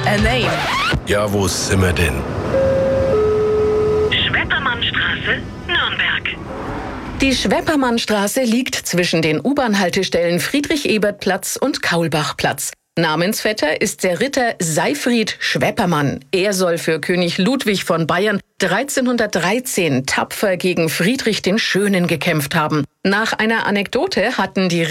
A Name. Ja, wo sind wir denn? Schweppermannstraße, Nürnberg. Die Schweppermannstraße liegt zwischen den U-Bahn-Haltestellen Friedrich-Ebert-Platz und Kaulbach-Platz. Namensvetter ist der Ritter Seyfried Schweppermann. Er soll für König Ludwig von Bayern 1313 tapfer gegen Friedrich den Schönen gekämpft haben. Nach einer Anekdote hatten die